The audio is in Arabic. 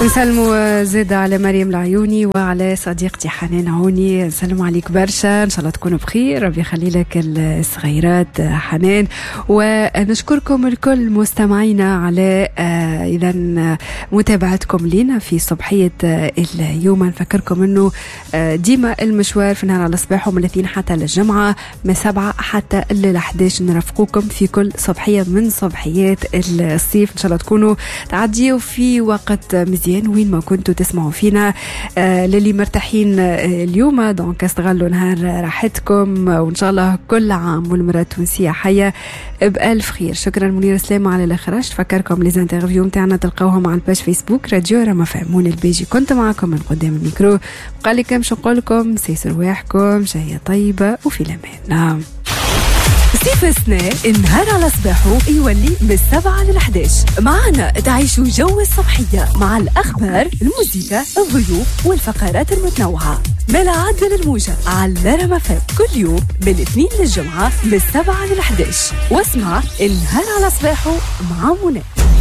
نسلموا زاد على مريم العيوني وعلى صديقتي حنان عوني. نسلم عليك برشا، ان شاء الله تكونوا بخير، ربي يخلي لك الصغيرات حنان. ونشكركم الكل مستمعينا على اذا متابعتكم لنا في صبحيه اليوم. نفكركم انه ديما المشوار في نهار على الصباح ومن الاثنين حتى للجمعه من 7 حتى ل 11 نرافقوكم في كل صبحيه من صبحيات الصيف. ان شاء الله تكونوا تعديوا في وقت مزيان وين ما كنتوا تسمعوا فينا. للي مرتاحين اليوم دونك استغلوا نهار راحتكم، وان شاء الله كل عام والمرأة التونسية حية بألف خير. شكرا منير سلامة على الإخراج. فكركم لي زانترفيو متاعنا تلقاوهم على الباج فيسبوك راديو رما فهمون البيجي. كنت معكم من قدام الميكرو، قال لكم شو نقولكم، سيسر رواحكم، شهية طيبة وفي الأمان. صيف السنة النهار على صباحه يولي من 7 ل 11. معنا تعيشوا جو الصبحية مع الأخبار، الموسيقى، الضيوف والفقرات المتنوعة. ملا عدل الموجة على رما فهم كل يوم من الاثنين للجمعة من 7 ل 11. واسمع النهار على صباحه مع منى.